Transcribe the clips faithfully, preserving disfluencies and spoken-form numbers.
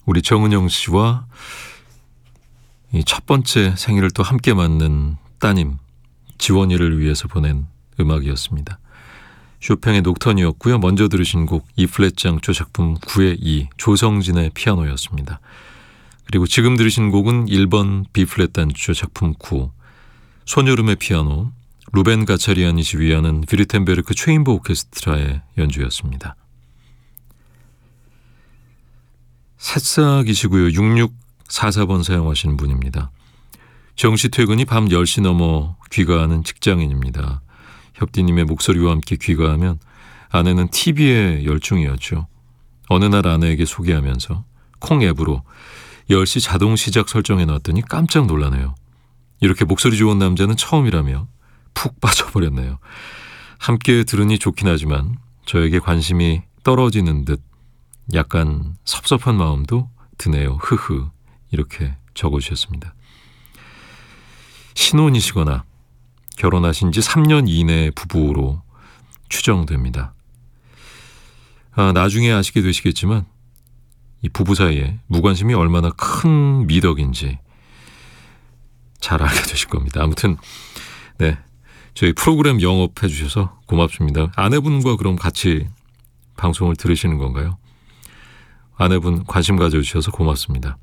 우리 정은영 씨와 이 첫 번째 생일을 또 함께 맞는 따님 지원이를 위해서 보낸 음악이었습니다. 쇼팽의 녹턴이었고요. 먼저 들으신 곡 E 플랫 장조 작품 구의 이 조성진의 피아노였습니다. 그리고 지금 들으신 곡은 일 번 B 플랫 단조 작품 구 손여름의 피아노 루벤 가차리안이 지휘하는 비르텐베르크 체인버 오케스트라의 연주였습니다. 새싹이시고요. 육육사사 번 사용하시는 분입니다. 정시 퇴근이 밤 열 시 넘어 귀가하는 직장인입니다. 협디님의 목소리와 함께 귀가하면 아내는 티비에 열중이었죠. 어느 날 아내에게 소개하면서 콩 앱으로 열 시 자동 시작 설정해놨더니 깜짝 놀라네요. 이렇게 목소리 좋은 남자는 처음이라며 푹 빠져버렸네요. 함께 들으니 좋긴 하지만 저에게 관심이 떨어지는 듯 약간 섭섭한 마음도 드네요. 흐흐 이렇게 적어주셨습니다. 신혼이시거나 결혼하신 지 삼 년 이내 부부로 추정됩니다. 아, 나중에 아시게 되시겠지만 이 부부 사이에 무관심이 얼마나 큰 미덕인지 잘 알게 되실 겁니다. 아무튼 네, 저희 프로그램 영업해 주셔서 고맙습니다. 아내분과 그럼 같이 방송을 들으시는 건가요? 아내분 관심 가져주셔서 고맙습니다.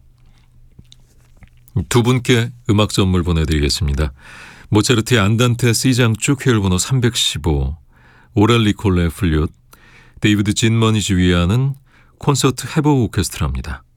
두 분께 음악 선물 보내드리겠습니다. 모차르트의 안단테 C장조 쾌열 번호 삼백십오, 오렐리 콜레 플룻, 데이비드 진먼이 지휘하는 콘서트 해버 오케스트라입니다.